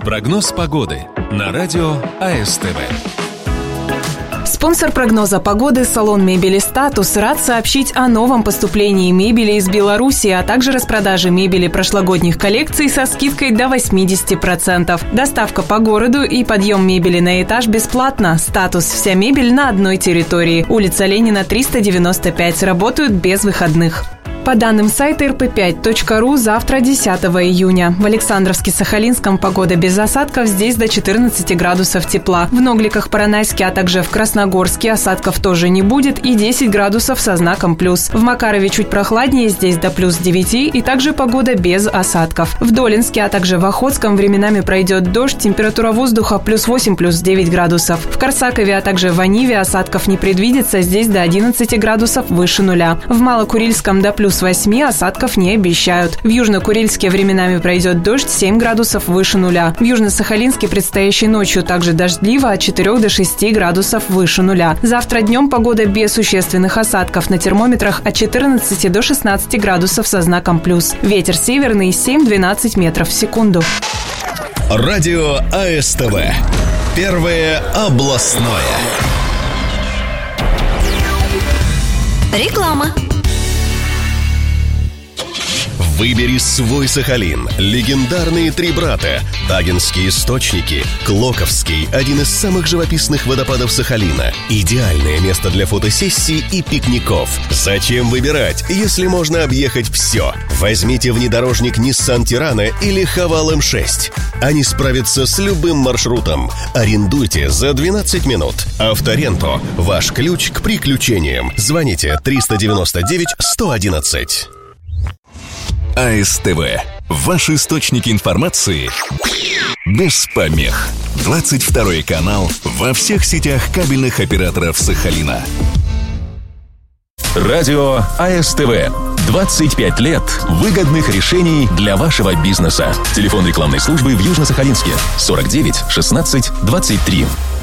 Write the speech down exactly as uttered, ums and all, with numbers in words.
Прогноз погоды на радио АСТВ. Спонсор прогноза погоды — салон мебели «Статус» рад сообщить о новом поступлении мебели из Беларуси, а также распродаже мебели прошлогодних коллекций со скидкой до восемьдесят процентов. Доставка по городу и подъем мебели на этаж бесплатно. «Статус» — вся мебель на одной территории. Улица Ленина, триста девяносто пять. Работают без выходных. По данным сайта эр пэ пять точка ру, завтра, десятого июня. В Александровске-Сахалинском погода без осадков, здесь до четырнадцати градусов тепла. В Ногликах-Поронайске, а также в Красногорске осадков тоже не будет и десять градусов со знаком плюс. В Макарове чуть прохладнее, здесь до плюс девяти и также погода без осадков. В Долинске, а также в Охотском временами пройдет дождь, температура воздуха плюс восемь, плюс девять градусов. В Корсакове, а также в Аниве осадков не предвидится, здесь до одиннадцати градусов выше нуля. В Малокурильском до плюс восьми, осадков не обещают. В Южно-Курильске временами пройдет дождь, семь градусов выше нуля. В Южно-Сахалинске предстоящей ночью также дождливо, от четырёх до шести градусов выше нуля. Завтра днем погода без существенных осадков, на термометрах от четырнадцати до шестнадцати градусов со знаком плюс. Ветер северный семь-двенадцать метров в секунду. Радио АСТВ. Первое областное. Реклама. Выбери свой Сахалин. Легендарные три брата. Тагинские источники. Клоковский – один из самых живописных водопадов Сахалина. Идеальное место для фотосессий и пикников. Зачем выбирать, если можно объехать все? Возьмите внедорожник Nissan Тирана или Хавал эм шесть. Они справятся с любым маршрутом. Арендуйте за двенадцать минут. Авторенто – ваш ключ к приключениям. Звоните триста девяносто девять сто одиннадцать. АСТВ. Ваш источник информации без помех. двадцать второй канал во всех сетях кабельных операторов Сахалина. Радио АСТВ. двадцать пять лет выгодных решений для вашего бизнеса. Телефон рекламной службы в Южно-Сахалинске сорок девять шестнадцать двадцать три.